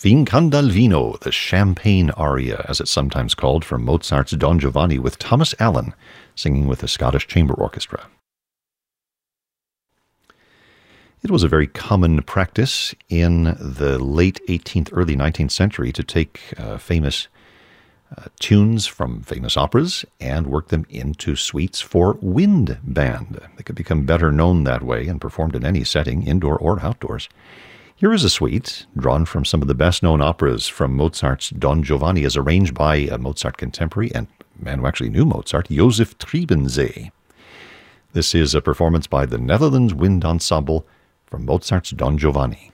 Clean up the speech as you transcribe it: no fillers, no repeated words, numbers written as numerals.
Vincandalvino, the Champagne aria, as it's sometimes called, from Mozart's Don Giovanni, with Thomas Allen singing with the Scottish Chamber Orchestra. It was a very common practice in the late 18th, early 19th century to take famous tunes from famous operas and work them into suites for wind band. They could become better known that way and performed in any setting, indoor or outdoors. Here is a suite drawn from some of the best-known operas from Mozart's Don Giovanni, as arranged by a Mozart contemporary and man who actually knew Mozart, Joseph Trebensee. This is a performance by the Netherlands Wind Ensemble from Mozart's Don Giovanni.